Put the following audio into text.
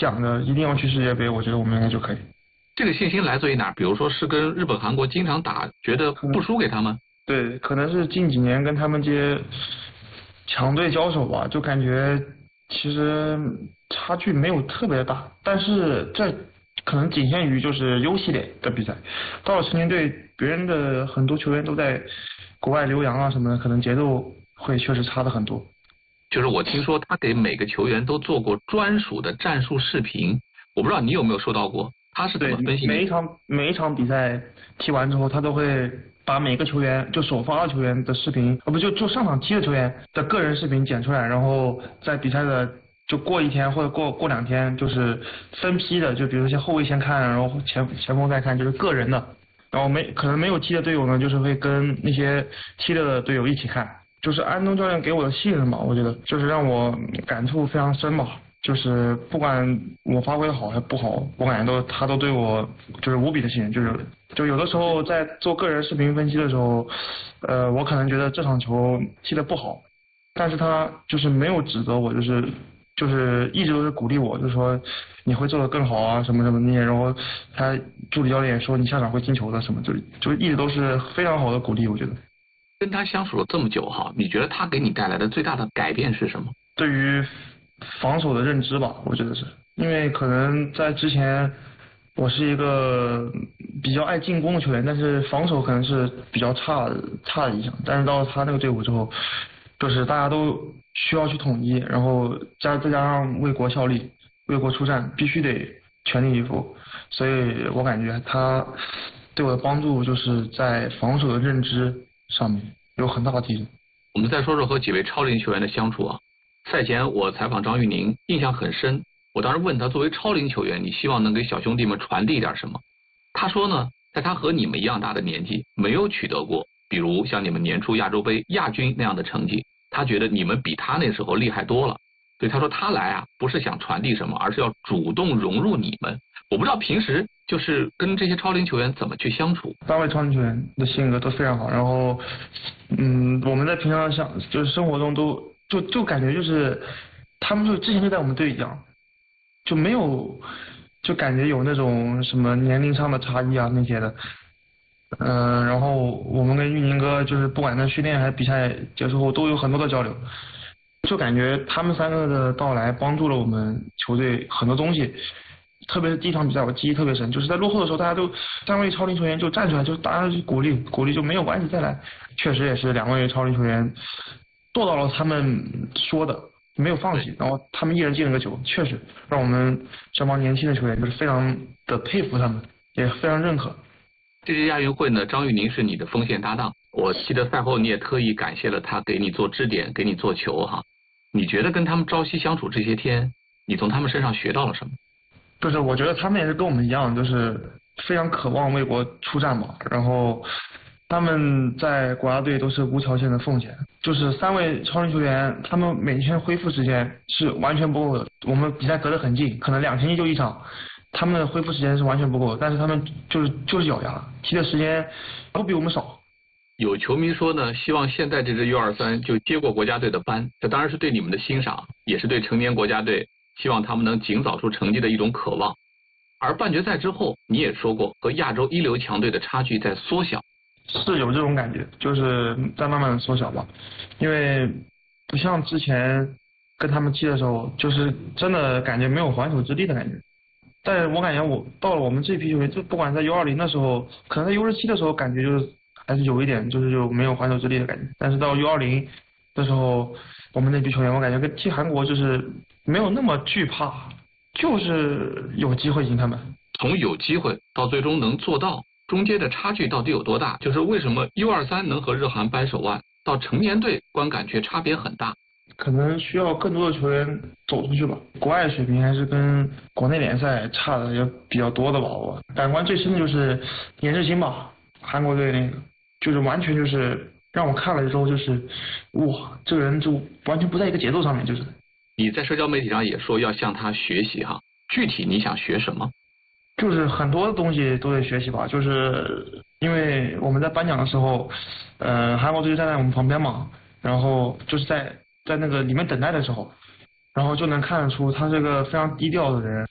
想着一定要去世界杯，我觉得我们应该就可以。 这个信心来自于哪儿？比如说是跟日本、韩国经常打，觉得不输给他们？ 对，可能是近几年跟他们这些强队交手吧，就感觉其实差距没有特别大，但是这可能仅限于就是 U 系列的比赛，到了成年队，别人的很多球员都在国外留洋啊什么的，可能节奏会确实差的很多。 就是我听说他给每个球员都做过专属的战术视频，我不知道你有没有收到过，他是怎对， 么分析你？ 每一场比赛踢完之后，他都会把每个球员就首发的球员的视频，不就上场踢的球员的个人视频剪出来，然后在比赛的就过一天或者过2天，就是分批的，就比如说后卫先看，然后前锋再看，就是个人的。然后可能没有踢的队友呢，就是会跟那些踢了的队友一起看。就是安东教练给我的信任吧，我觉得就是让我感触非常深吧。就是不管我发挥的好还不好，我感觉他都对我就是无比的信任。就有的时候在做个人视频分析的时候，我可能觉得这场球踢得不好，但是他就是没有指责我，就是一直都是鼓励我，就是说你会做得更好啊什么什么那些，然后他助理教练也说你下场会进球的什么，就一直都是非常好的鼓励，我觉得。 跟他相处了这么久哈，你觉得他给你带来的最大的改变是什么？ 对于防守的认知吧，我觉得是因为可能在之前我是一个比较爱进攻的球员，但是防守可能是比较差的一项。但是到了他那个队伍之后，就是大家都需要去统一，然后再加上为国效力、为国出战，必须得全力以赴。所以我感觉他对我的帮助就是在防守的认知上面有很大的提升。 我们再说说和几位超龄球员的相处啊。赛前我采访张玉宁，印象很深。我当时问他，作为超龄球员，你希望能给小兄弟们传递点什么？他说呢，在他和你们一样大的年纪，没有取得过，比如像你们年初亚洲杯亚军那样的成绩，他觉得你们比他那时候厉害多了。所以他说他来啊，不是想传递什么，而是要主动融入你们。我不知道平时就是跟这些超龄球员怎么去相处。 3位超龄球员的性格都非常好，然后，我们在平常就是生活中就感觉就是他们就之前就在我们队一样，就没有就感觉有那种什么年龄上的差异啊那些的。然后我们跟玉宁哥就是不管在训练还是比赛结束后都有很多的交流，就感觉他们3个的到来帮助了我们球队很多东西。特别是第一场比赛我记忆特别深，就是在落后的时候大家都3位超龄球员就站出来，就大家去鼓励就没有关系再来。确实也是2位超龄球员做到了他们说的，没有放弃，然后他们一人进了个球，确实让我们这帮年轻的球员就是非常的佩服他们，也非常认可。 这届亚运会呢，张玉宁是你的锋线搭档，我记得赛后你也特意感谢了他，给你做支点，给你做球哈。你觉得跟他们朝夕相处这些天，你从他们身上学到了什么？ 就是我觉得他们也是跟我们一样，就是非常渴望为国出战嘛。然后他们在国家队都是无条件的奉献。就是3位超龄球员，他们每天恢复时间是完全不够的。我们比赛隔得很近，可能2星期就一场，他们的恢复时间是完全不够的。但是他们就是咬牙，踢的时间都比我们少。 有球迷说呢，希望现在这支 U23就接过国家队的班，这当然是对你们的欣赏，也是对成年国家队希望他们能尽早出成绩的一种渴望。而半决赛之后，你也说过和亚洲一流强队的差距在缩小， 是有这种感觉，就是在慢慢的缩小吧。因为不像之前跟他们踢的时候，就是真的感觉没有还手之力的感觉。但是我感觉我到了我们这批球员，就不管在U20的时候，可能在U17的时候感觉就是还是有一点就没有还手之力的感觉。但是到U20的时候，我们那批球员，我感觉跟踢韩国就是没有那么惧怕，就是有机会赢他们。 从有机会到最终能做到，中间的差距到底有多大？就是为什么 U23能和日韩掰手腕，到成年队观感却差别很大？ 可能需要更多的球员走出去吧，国外水平还是跟国内联赛差的也比较多的吧。我感官最深的就是颜志新吧，韩国队那个，就是完全就是让我看了之后就是哇，这个人就完全不在一个节奏上面，就是。 你在社交媒体上也说要向他学习哈，具体你想学什么？ 就是很多东西都得学习吧，就是因为我们在颁奖的时候，韩国队就站在我们旁边嘛，然后就是在那个里面等待的时候，然后就能看得出他是个非常低调的人。